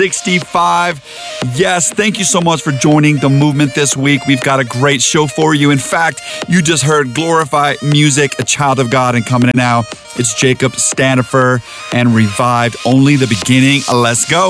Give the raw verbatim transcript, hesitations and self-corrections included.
sixty-five. Yes, thank you so much for joining the movement this week. We've got a great show for you. In fact, you just heard Glorify Music, A Child of God, and coming in now, it's Jacob Stanifer and Revived, Only the Beginning. Let's go.